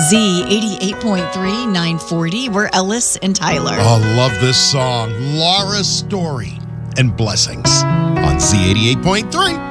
Z88.3, 940. We're Ellis and Tyler. Oh, love this song. Laura's Story and Blessings on Z88.3.